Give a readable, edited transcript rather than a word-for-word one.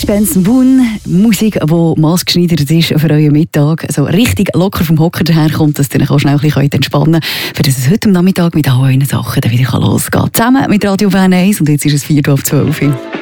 Benson Boone, Musik, die maßgeschneidert ist für euren Mittag, so richtig locker vom Hocker daherkommt, dass ihr euch auch schnell ein bisschen entspannen könnt, für das es heute am Nachmittag mit all euren Sachen dann wieder losgehen kann. Zusammen mit Radio Bern 1 und jetzt ist es 4:12 Uhr.